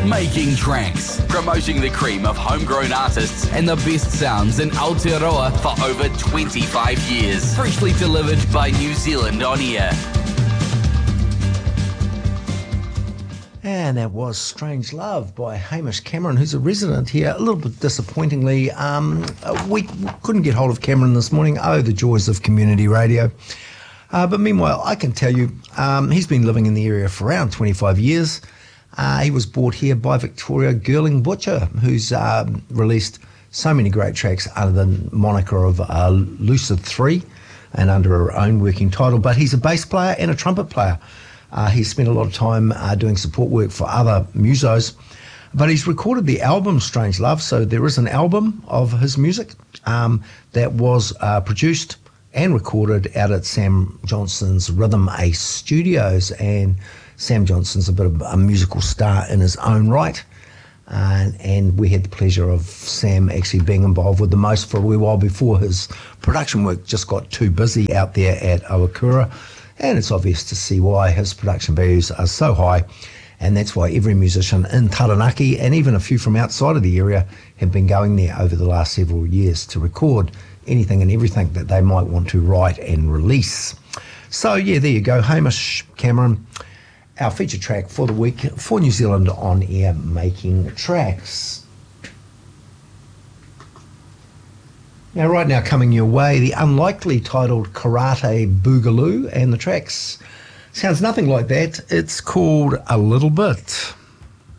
Making Tracks, promoting the cream of homegrown artists and the best sounds in Aotearoa for over 25 years. Freshly delivered by New Zealand On Air. And that was Strange Love by Hamish Cameron, who's a resident here. A little bit disappointingly, we couldn't get hold of Cameron this morning. Oh, the joys of community radio. But meanwhile, I can tell you, he's been living in the area for around 25 years. He was brought here by Victoria Girling Butcher, who's released so many great tracks under the moniker of Lucid 3 and under her own working title. But he's a bass player and a trumpet player. He's spent a lot of time doing support work for other musos. But he's recorded the album Strange Love, so there is an album of his music that was produced and recorded out at Sam Johnson's Rhythm Ace Studios. And Sam Johnson's a bit of a musical star in his own right. And we had the pleasure of Sam actually being involved with the most for a wee while before his production work just got too busy out there at Owakura. And it's obvious to see why his production values are so high. And that's why every musician in Taranaki and even a few from outside of the area have been going there over the last several years to record anything and everything that they might want to write and release. So yeah, there you go, Hamish Cameron, our feature track for the week for New Zealand On Air Making Tracks. Now, right now coming your way, the unlikely titled Karate Boogaloo, and the tracks sounds nothing like that. It's called A Little Bit.